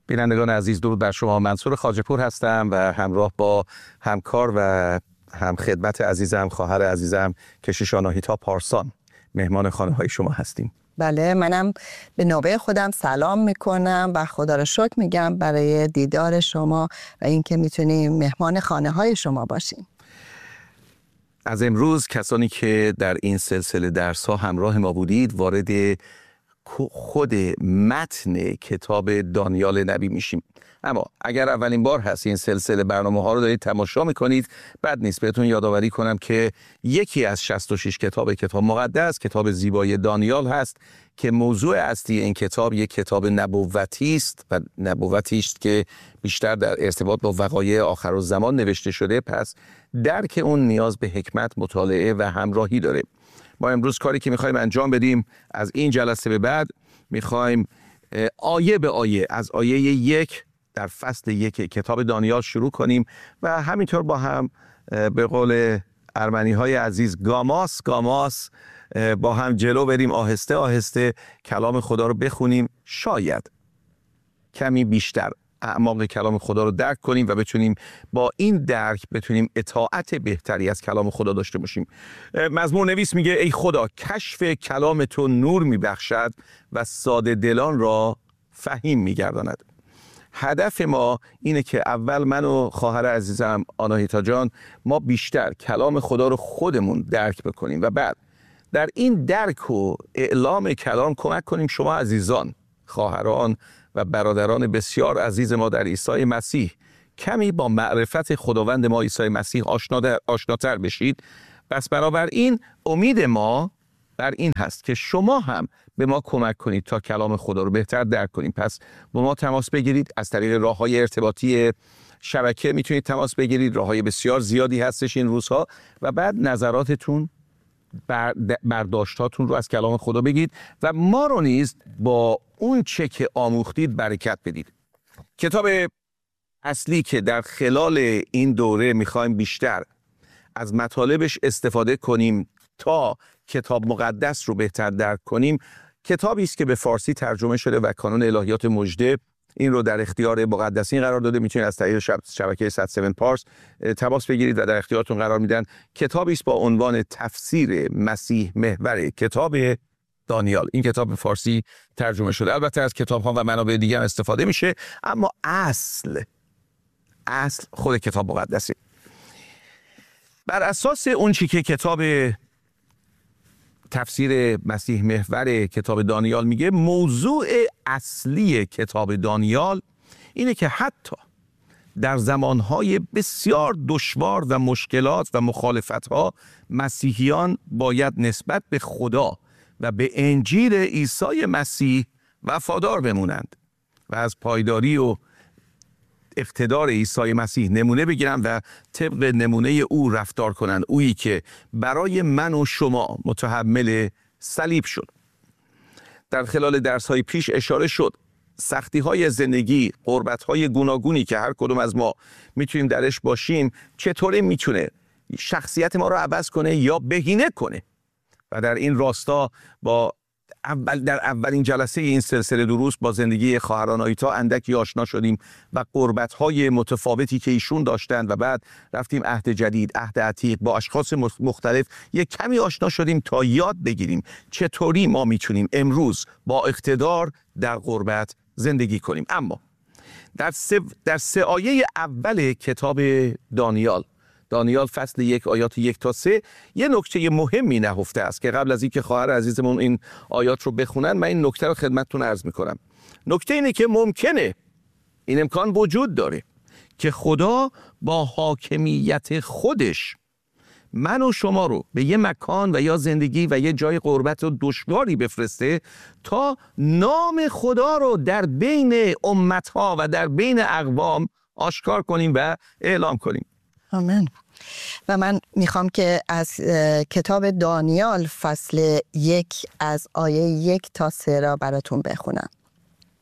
بینندگان عزیز، درود بر شما. منصور خواجه‌پور هستم و همراه با همکار و هم خدمت عزیزم، خواهر عزیزم کشیش آناهیتا پارسان مهمان خانه های شما هستیم. بله، منم به نوبه خودم سلام میکنم و خدا رو شکر میگم برای دیدار شما و اینکه میتونیم مهمان خانه های شما باشیم. از امروز کسانی که در این سلسله درس ها همراه ما بودید وارد خود متن کتاب دانیال نبی میشیم. اما اگر اولین بار هست این سلسله برنامه ها رو دارید تماشا میکنید، بد نیست بهتون یادآوری کنم که یکی از 66 کتاب مقدس کتاب زیبای دانیال هست که موضوع اصلی این کتاب یک کتاب نبوتی است و نبوتی است که بیشتر در ارتباط با وقایع آخرالزمان نوشته شده. پس درک اون نیاز به حکمت، مطالعه و همراهی داره. ما امروز کاری که میخوایم انجام بدیم از این جلسه به بعد، میخوایم آیه به آیه از آیه 1 در فصل 1 کتاب دانیال شروع کنیم و همینطور با هم به قول ارمنی های عزیز گاماس با هم جلو بریم، آهسته آهسته کلام خدا رو بخونیم، شاید کمی بیشتر اعماق کلام خدا رو درک کنیم و بتونیم با این درک بتونیم اطاعت بهتری از کلام خدا داشته باشیم. مزمور نویس میگه ای خدا کشف کلام تو نور میبخشد و ساده دلان را فهیم میگرداند. هدف ما اینه که اول من و خواهر عزیزم آناهیتا جان ما بیشتر کلام خدا رو خودمون درک بکنیم و بعد در این درک و اعلام کلام کمک کنیم شما عزیزان، خواهران و برادران بسیار عزیز ما در عیسی مسیح کمی با معرفت خداوند ما عیسی مسیح آشناتر بشید. پس بنابراین امید ما بر این هست که شما هم به ما کمک کنید تا کلام خدا رو بهتر درک کنیم. پس با ما تماس بگیرید. از طریق راه‌های ارتباطی شبکه میتونید تماس بگیرید. راه‌های بسیار زیادی هستش این روزها و بعد نظراتتون، برداشتاتون رو از کلام خدا بگید و ما رو نیز با اون چه که آموختید برکت بدید. کتاب اصلی که در خلال این دوره میخوایم بیشتر از مطالبش استفاده کنیم تا کتاب مقدس رو بهتر درک کنیم، کتابی است که به فارسی ترجمه شده و کانون الهیات مژده این رو در اختیار مقدسین قرار داده. میتونید از طریق شبکه 107 پارس تماس بگیرید و در اختیارتون قرار میدن. کتابی است با عنوان تفسیر مسیح محور کتاب دانیال. این کتاب به فارسی ترجمه شده. البته از کتاب‌ها و منابع دیگه هم استفاده میشه، اما اصل خود کتاب مقدسه. بر اساس اون چی که کتاب تفسیر مسیح محور کتاب دانیال میگه، موضوع اصلی کتاب دانیال اینه که حتی در زمانهای بسیار دشوار و مشکلات و مخالفت‌ها مسیحیان باید نسبت به خدا و به انجیل عیسی مسیح وفادار بمونند و از پایداری و اقتدار عیسی مسیح نمونه بگیرن و طبق نمونه او رفتار کنند، اویی که برای من و شما متحمل صلیب شد. در خلال درس‌های پیش اشاره شد سختی‌های زندگی، غربت‌های گوناگونی که هر کدوم از ما میتونیم درش باشیم چطوری میتونه شخصیت ما رو عوض کنه یا بهینه کنه. و در این راستا در اولین جلسه این سلسله دروس با زندگی خواهر آناهیتا اندکی آشنا شدیم و قربت‌های متفاوتی که ایشون داشتند و بعد رفتیم عهد جدید، عهد عتیق با اشخاص مختلف یک کمی آشنا شدیم تا یاد بگیریم چطوری ما میتونیم امروز با اقتدار در غربت زندگی کنیم. اما در 3 آیه اول کتاب دانیال فصل 1 آیات 1 تا 3 یه نکته مهمی نهفته است که قبل از اینکه خواهر عزیزمون این آیات رو بخونن من این نکته رو خدمتتون عرض میکنم. نکته اینه که ممکنه، این امکان وجود داره که خدا با حاکمیت خودش من و شما رو به یه مکان و یا زندگی و یه جای غربت و دشواری بفرسته تا نام خدا رو در بین امتها و در بین اقوام آشکار کنیم و اعلام کنیم. آمین. و من میخوام که از کتاب دانیال فصل 1 از آیه 1 تا 3 را براتون بخونم.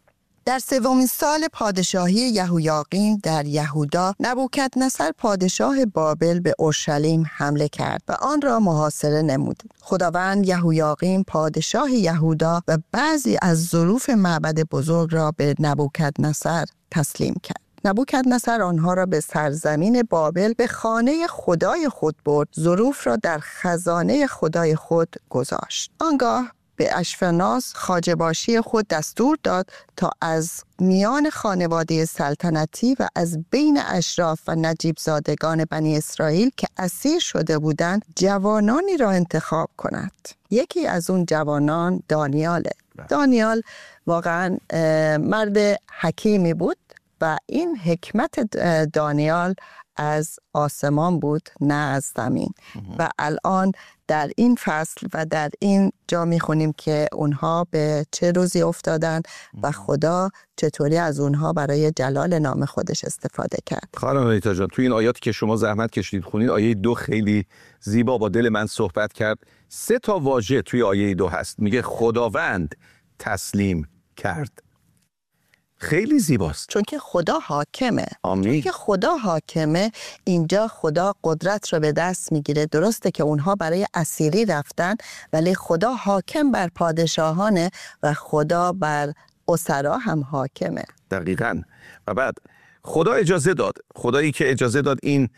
در 3مین سال پادشاهی یهویاقیم در یهودا، نبوکدنصر پادشاه بابل به اورشلیم حمله کرد و آن را محاصره نمود. خداوند یهویاقیم پادشاه یهودا و بعضی از ظروف معبد بزرگ را به نبوکدنصر تسلیم کرد. نبوکدنصر آنها را به سرزمین بابل به خانه خدای خود برد، ظروف را در خزانه خدای خود گذاشت. آنگاه به اشفناز خواجه‌باشی خود دستور داد تا از میان خانواده سلطنتی و از بین اشراف و نجیب زادگان بنی اسرائیل که اسیر شده بودند جوانانی را انتخاب کند. یکی از اون جوانان دانیاله. دانیال واقعا مرد حکیمی بود و این حکمت دانیال از آسمان بود نه از زمین. و الان در این فصل و در این جا میخونیم که اونها به چه روزی افتادن و خدا چطوری از اونها برای جلال نام خودش استفاده کرد. خانم آناهیتا جان، توی این آیاتی که شما زحمت کشیدید خونید، آیه 2 خیلی زیبا با دل من صحبت کرد. 3 واژه توی آیه 2 هست، میگه خداوند تسلیم کرد. خیلی زیباست، چون که خدا حاکمه. آمین. چون که خدا حاکمه، اینجا خدا قدرت رو به دست میگیره. درسته که اونها برای اسیری رفتن، ولی خدا حاکم بر پادشاهانه و خدا بر اسرا هم حاکمه. دقیقاً. و بعد خدا اجازه داد، خدایی که اجازه داد این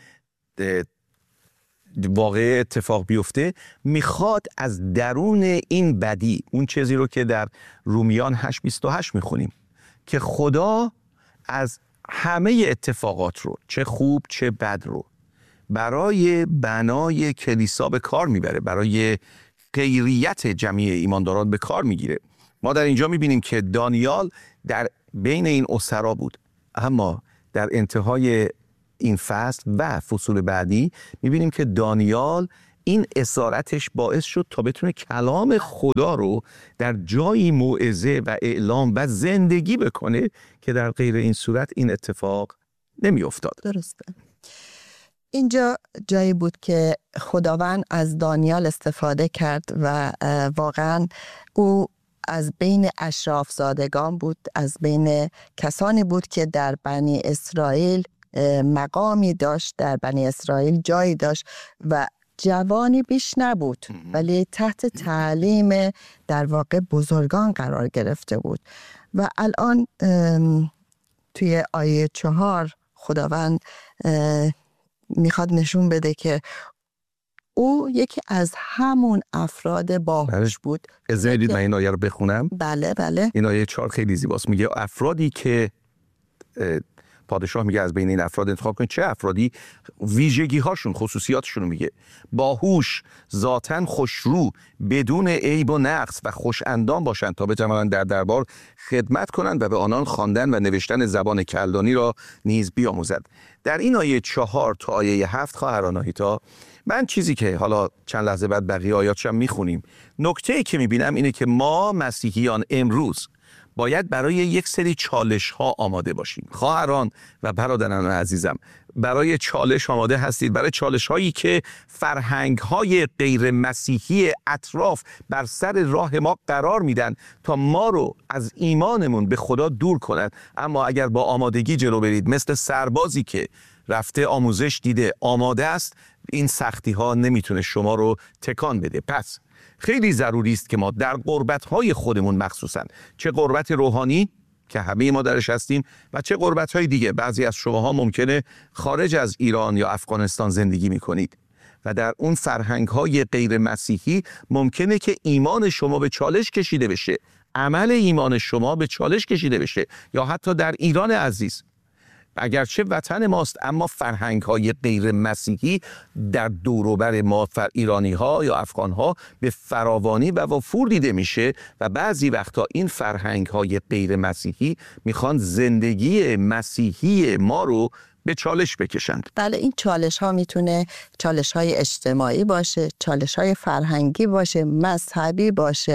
واقعه اتفاق بیفته، میخواد از درون این بدی، اون چیزی رو که در رومیان 8:28 میخونیم که خدا از همه اتفاقات رو، چه خوب چه بد رو، برای بنای کلیسا به کار میبره، برای خیریت جمعی ایمانداران به کار میگیره. ما در اینجا میبینیم که دانیال در بین این اسرا بود، اما در انتهای این فصل و فصول بعدی میبینیم که دانیال این اسارتش باعث شد تا بتونه کلام خدا رو در جایی موعظه و اعلام و زندگی بکنه که در غیر این صورت این اتفاق نمی افتاد. درسته. اینجا جایی بود که خداوند از دانیال استفاده کرد و واقعا او از بین اشراف زادگان بود، از بین کسانی بود که در بنی اسرائیل مقامی داشت، در بنی اسرائیل جایی داشت و جوانی بیش نبود، ولی تحت تعلیم در واقع بزرگان قرار گرفته بود. و الان توی آیه 4 خداوند میخواد نشون بده که او یکی از همون افراد باهوش بود. اجازه بدید من این آیه رو بخونم؟ بله بله. این آیه 4 خیلی زیباست. میگه افرادی که پادشاه میگه از بین این افراد انتخاب کنید. چه افرادی؟ ویژگی هاشون، خصوصیاتشون رو میگه. باهوش، ذاتاً خوشرو، بدون عیب و نقص و خوش اندام باشند تا بتوانند در دربار خدمت کنند و به آنان خواندن و نوشتن زبان کلدانی را نیز بیاموزد. در این آیه 4 تا آیه 7 خواهر آناهیتا، من چیزی که حالا چند لحظه بعد بقیه آیاتش هم میخونیم، نکته‌ای که میبینم اینه که ما مسیحیان امروز باید برای یک سری چالش ها آماده باشیم. خواهران و برادران عزیزم، برای چالش آماده هستید؟ برای چالش هایی که فرهنگ های غیر مسیحی اطراف بر سر راه ما قرار میدن تا ما رو از ایمانمون به خدا دور کنند. اما اگر با آمادگی جلو برید، مثل سربازی که رفته آموزش دیده، آماده است، این سختی ها نمیتونه شما رو تکان بده. پس خیلی ضروری است که ما در قربت‌های خودمون، مخصوصاً چه قربت روحانی که همه ما درش هستیم و چه قربت‌های دیگه، بعضی از شماها ممکنه خارج از ایران یا افغانستان زندگی می‌کنید و در اون فرهنگ‌های غیر مسیحی ممکنه که ایمان شما به چالش کشیده بشه، عمل ایمان شما به چالش کشیده بشه، یا حتی در ایران عزیز اگرچه وطن ماست، اما فرهنگ‌های غیر مسیحی در دوروبر ما ایرانی‌ها یا افغان‌ها به فراوانی و وفور دیده میشه و بعضی وقتا این فرهنگ‌های غیر مسیحی میخوان زندگی مسیحی ما رو به چالش بکشند. بله، این چالش ها میتونه چالش های اجتماعی باشه، چالش های فرهنگی باشه، مذهبی باشه،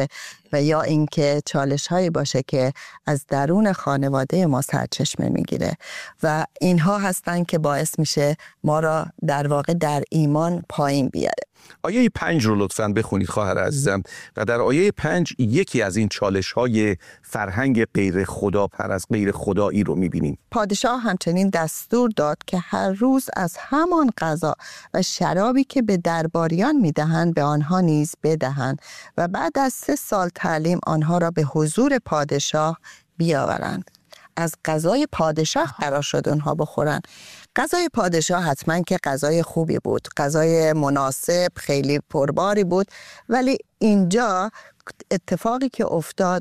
و یا اینکه چالش هایی باشه که از درون خانواده ما سرچشمه میگیره و اینها هستن که باعث میشه ما را در واقع در ایمان پایین بیاره. آیه 5 رو لطفاً بخونید خواهر عزیزم. و در آیه 5 یکی از این چالش های فرهنگ غیر خدا پرست، غیر خدایی رو میبینیم. پادشاه همچنین دستور داد که هر روز از همان غذا و شرابی که به درباریان میدهند به آنها نیز بدهند و بعد از 3 سال تعلیم آنها را به حضور پادشاه بیاورند. از غذای پادشاه قرار شد اونها بخورن. غذای پادشاه حتما که غذای خوبی بود، غذای مناسب، خیلی پرباری بود، ولی اینجا اتفاقی که افتاد،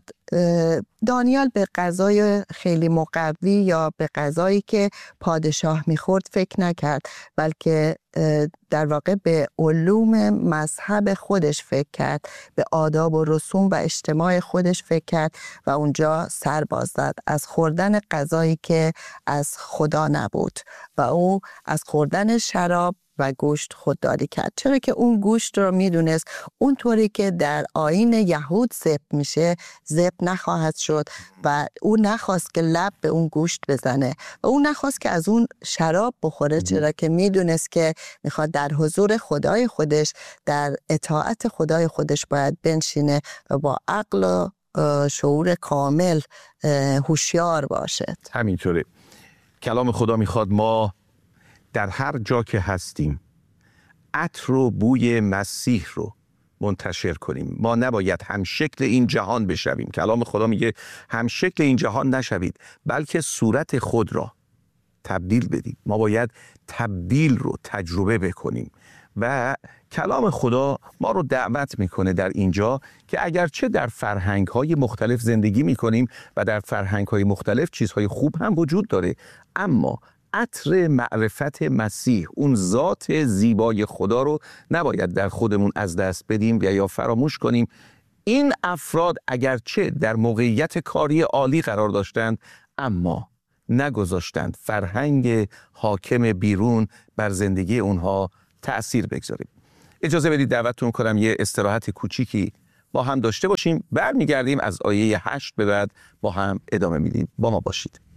دانیال به غذای خیلی مقوی یا به غذایی که پادشاه میخورد فکر نکرد، بلکه در واقع به علوم مذهب خودش فکر کرد، به آداب و رسوم و اجتماع خودش فکر کرد و اونجا سر باز زد از خوردن غذایی که از خدا نبود و او از خوردن شراب و گوشت خودداری کرد، چرا که اون گوشت رو میدونست اونطوری که در آیین یهود ذبح میشه ذبح نخواهد شد و او نخواست که لب به اون گوشت بزنه و او نخواست که از اون شراب بخوره، چرا که میدونست که میخواد در حضور خدای خودش، در اطاعت خدای خودش باید بنشینه و با عقل و شعور کامل هوشیار باشد. همینطوره. کلام خدا میخواد ما در هر جا که هستیم عطر و بوی مسیح رو منتشر کنیم. ما نباید هم شکل این جهان بشویم. کلام خدا میگه هم شکل این جهان نشوید، بلکه صورت خود را تبدیل بدیم. ما باید تبدیل رو تجربه بکنیم و کلام خدا ما رو دعوت میکنه در اینجا که اگرچه در فرهنگ‌های مختلف زندگی میکنیم و در فرهنگ‌های مختلف چیزهای خوب هم وجود داره، اما عطر معرفت مسیح، اون ذات زیبای خدا رو نباید در خودمون از دست بدیم یا فراموش کنیم. این افراد اگرچه در موقعیت کاری عالی قرار داشتند، اما نگذاشتند فرهنگ حاکم بیرون بر زندگی اونها تأثیر بگذاریم. اجازه بدید دعوتتون کنم یه استراحت کوچیکی با هم داشته باشیم. برمیگردیم از آیه 8 به بعد با هم ادامه میدیم. با ما باشید.